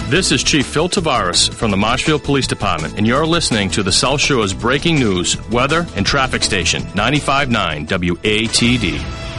This is Chief Phil Tavares from the Marshfield Police Department, and you're listening to the South Shore's breaking news, weather, and traffic station, 95.9 WATD.